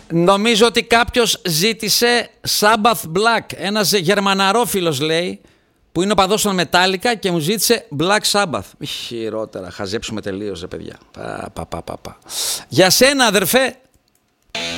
Νομίζω ότι κάποιος ζήτησε Sabbath Black. Ένας γερμαναρόφιλος λέει, που είναι ο παδός των Metallica και μου ζήτησε Black Sabbath. Χειρότερα, χαζέψουμε τελείως, παιδιά. Για σένα, αδερφέ,